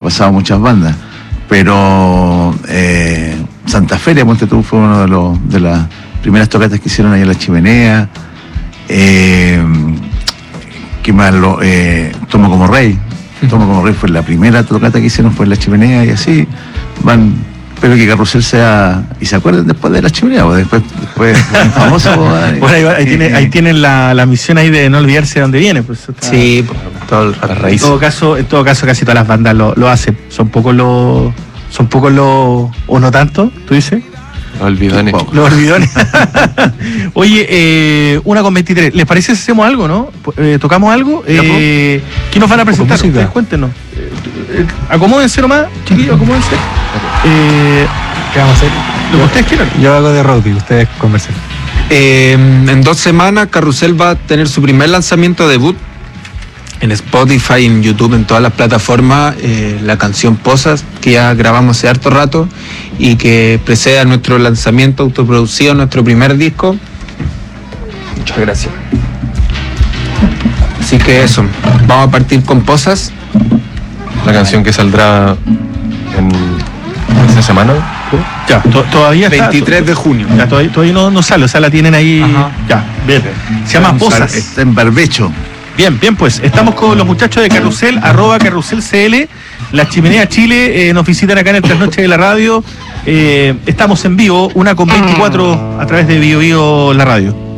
pasado muchas bandas, pero Santa Feria, ponte tú, fue uno de las primeras tocatas que hicieron ahí en la Chimenea. ¿Qué más? Tomo como Rey fue la primera tocata que hicieron, fue en la Chimenea, y así van. Espero que Carrusel sea, y se acuerden después de la Chimenea, o después famoso. Bueno, ahí tienen la misión ahí de no olvidarse de dónde viene, pues. Sí, todo el raíz. En todo caso casi todas las bandas lo hacen. Son pocos los, o no tanto, ¿tú dices? Los olvidones. Los olvidones. Oye, 1:23. ¿Les parece si hacemos algo, no? ¿Tocamos algo? ¿Qué nos van a presentar? Ustedes cuéntenos. Acomódense nomás, chiquillos, acomódense. ¿Qué vamos a hacer? Lo que ustedes quieran. Yo hago de roadie, ustedes conversen. En 2 semanas Carrusel va a tener su primer lanzamiento debut en Spotify, en YouTube, en todas las plataformas, la canción Posas, que ya grabamos hace harto rato y que precede a nuestro lanzamiento autoproducido, nuestro primer disco. Muchas gracias. Así que eso, vamos a partir con Posas. La canción que saldrá en esta semana. Ya, todavía 23 de junio. Ya, todavía no sale, o sea, la tienen ahí. Ajá. Ya, bien. Se llama Posas. Está en barbecho. Bien, pues, estamos con los muchachos de Carrusel, @CarruselCL. La Chimenea Chile nos visitan acá en el Trasnoche de la Radio. Estamos en vivo, 1:24 a través de Bio la radio.